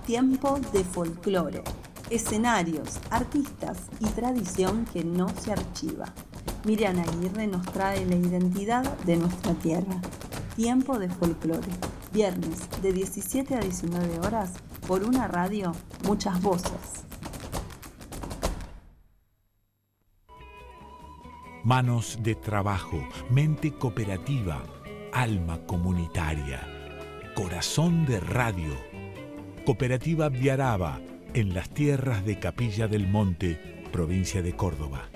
Tiempo de folclore, escenarios, artistas y tradición que no se archiva. Miriam Aguirre nos trae la identidad de nuestra tierra. Tiempo de folclore, viernes de 17 a 19 horas por una radio, muchas voces. Manos de trabajo, mente cooperativa, alma comunitaria, corazón de radio. Cooperativa Viaraba, en las tierras de Capilla del Monte, provincia de Córdoba.